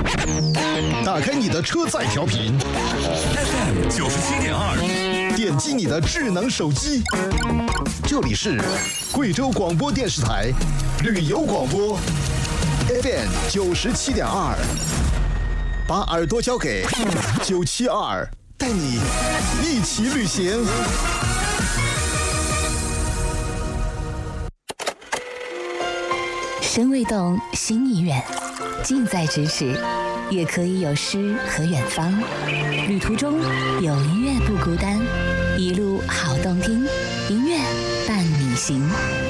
打开你的车载调频 FM 97.2， 点击你的智能手机，这里是贵州广播电视台旅游广播 FM 97.2，把耳朵交给972，带你一起旅行。 身未动，心已远，近在咫尺，也可以有诗和远方。旅途中有音乐不孤单，一路好动听，音乐伴你行。